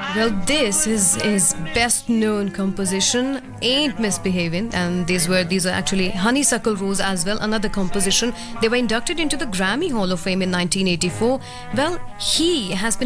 Well, this is his best known composition, Ain't Misbehaving, and these are actually Honeysuckle Rose as well, another composition. They were inducted into the Grammy Hall of Fame in 1984. Well, he has been